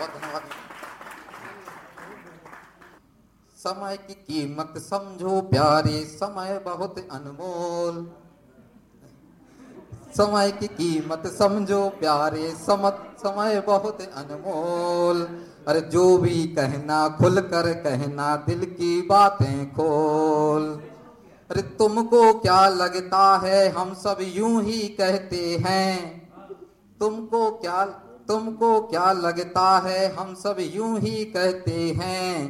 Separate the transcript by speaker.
Speaker 1: बहुत धन्यवाद। समय की कीमत समझो प्यारे, समय बहुत अनमोल। समय की कीमत समझो प्यारे, समय बहुत अनमोल। अरे जो भी कहना खुल कर कहना, दिल की बातें खोल। अरे तुमको क्या लगता है हम सब यूं ही कहते हैं, तुमको क्या लगता है हम सब यूं ही कहते हैं।